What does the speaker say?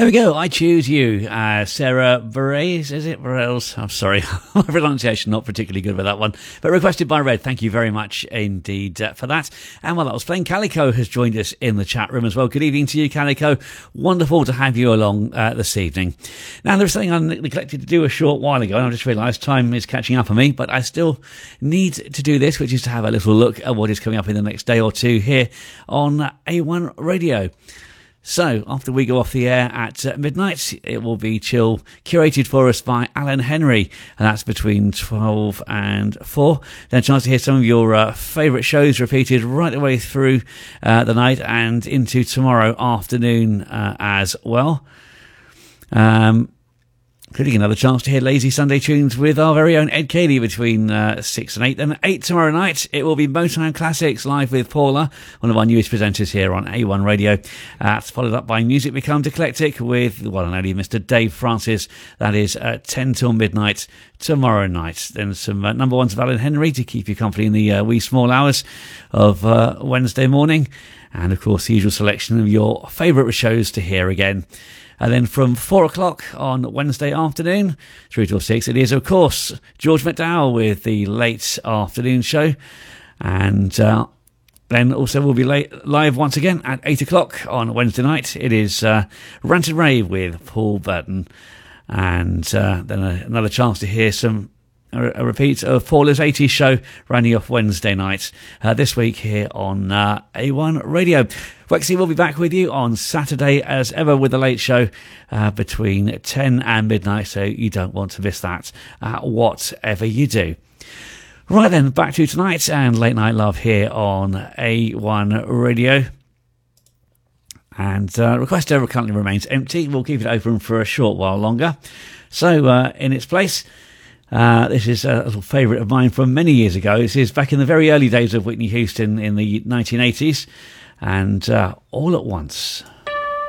There we go. I choose you. Sarah Bareilles, is it? Bareilles? I'm sorry. My pronunciation not particularly good with that one. But requested by Red. Thank you very much indeed for that. And while that was playing, Calico has joined us in the chat room as well. Good evening to you, Calico. Wonderful to have you along this evening. Now, there was something I neglected to do a short while ago, and I just realised time is catching up on me, but I still need to do this, which is to have a little look at what is coming up in the next day or two here on A1 Radio. So, after we go off the air at midnight, it will be Chill, curated for us by Alan Henry, and that's between 12 and 4. Then a chance to hear some of your favourite shows repeated right the way through the night and into tomorrow afternoon as well. Including another chance to hear Lazy Sunday tunes with our very own Ed Cayley between 6 and 8. Then at 8 tomorrow night, it will be Motown Classics live with Paula, one of our newest presenters here on A1 Radio. It's followed up by Music Becomes Eclectic with the one and only Mr. Dave Francis. That is at 10 till midnight tomorrow night. Then some number ones of Alan Henry to keep you company in the wee small hours of Wednesday morning. And, of course, the usual selection of your favourite shows to hear again. And then from 4 o'clock on Wednesday afternoon through till 6, it is, of course, George McDowell with the late afternoon show. And then also we'll be live once again at 8 o'clock on Wednesday night. It is Rant and Rave with Paul Burton. And then another chance to hear a repeat of Paula's 80s show running off Wednesday night this week here on A1 Radio. Wexy will be back with you on Saturday as ever with the late show between 10 and midnight, so you don't want to miss that whatever you do. Right then, back to tonight and Late Night Love here on A1 Radio. And request over currently remains empty. We'll keep it open for a short while longer. So in its place, this is a little favourite of mine from many years ago. This is back in the very early days of Whitney Houston in the 1980s. And All at Once.